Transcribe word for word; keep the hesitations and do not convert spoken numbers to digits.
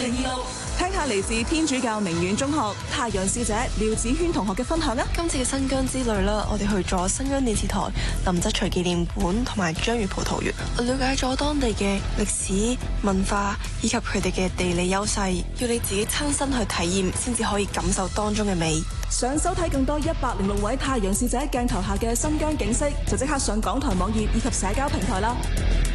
零二六。 聽下嚟自天主教明苑中學太陽使者廖子軒同學嘅分享啊！ 今次嘅新疆之旅啦，我哋去咗新疆電視台林則徐紀念館同埋章魚葡萄園，我了解咗當地嘅歷史文化以及佢哋嘅地理優勢，要你自己親身去體驗，先至可以感受當中嘅美。 想收睇更多一百零六位太陽使者鏡頭下嘅新疆景色，就即刻上港台網頁以及社交平台啦！